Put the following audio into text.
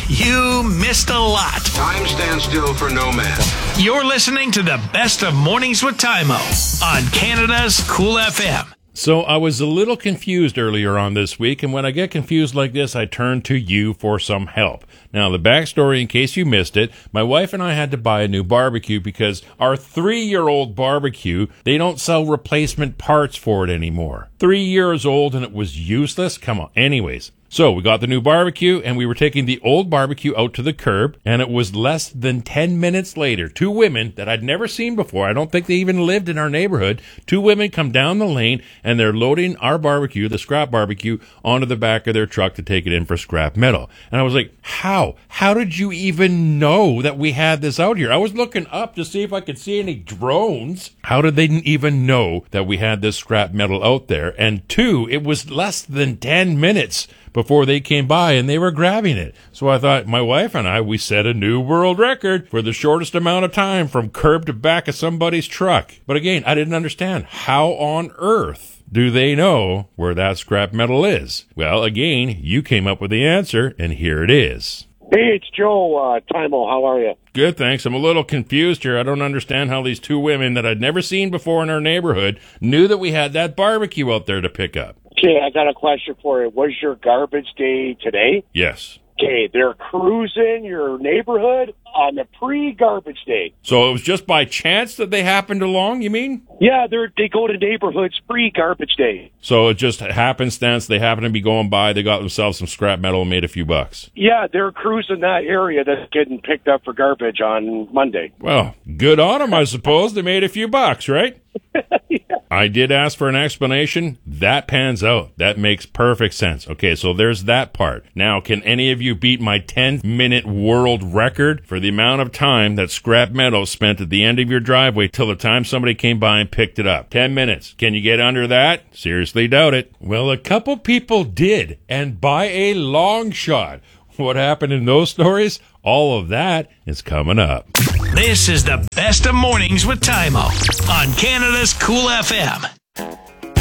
You missed a lot. Time stands still for no man. You're listening to the best of Mornings with Tymo on Canada's Cool FM. So I was a little confused earlier on this week, and when I get confused like this, I turn to you for some help. Now, the backstory, in case you missed it, my wife and I had to buy a new barbecue because our 3-year-old barbecue, they don't sell replacement parts for it anymore. 3 years old and it was useless? Come on. Anyways. So we got the new barbecue and we were taking the old barbecue out to the curb, and it was less than 10 minutes later. 2 women that I'd never seen before, I don't think they even lived in our neighborhood, 2 women come down the lane and they're loading our barbecue, the scrap barbecue, onto the back of their truck to take it in for scrap metal. And I was like, how? How did you even know that we had this out here? I was looking up to see if I could see any drones. How did they even know that we had this scrap metal out there? And 2, it was less than 10 minutes before they came by and they were grabbing it. So I thought, my wife and I, we set a new world record for the shortest amount of time from curb to back of somebody's truck. But again, I didn't understand. How on earth do they know where that scrap metal is? Well, again, you came up with the answer, and here it is. Hey, it's Joe, Tymo. How are you? Good, thanks. I'm a little confused here. I don't understand how these 2 women that I'd never seen before in our neighborhood knew that we had that barbecue out there to pick up. Okay, I got a question for you. Was your garbage day today? Yes. Okay, they're cruising your neighborhood on the pre-garbage day. So it was just by chance that they happened along, you mean? Yeah, they go to neighborhoods pre-garbage day. So it just happenstance, they happen to be going by, they got themselves some scrap metal and made a few bucks. Yeah, they're cruising that area that's getting picked up for garbage on Monday. Well, good on them, I suppose. They made a few bucks, right? Yeah. I did ask for an explanation. That pans out. That makes perfect sense. Okay, so there's that part. Now, can any of you beat my 10-minute world record for the amount of time that scrap metal spent at the end of your driveway till the time somebody came by and picked it up? 10 minutes. Can you get under that? Seriously doubt it. Well, a couple people did, and by a long shot. What happened in those stories? All of that is coming up. This is the best of Mornings with Tymo on Canada's Cool FM.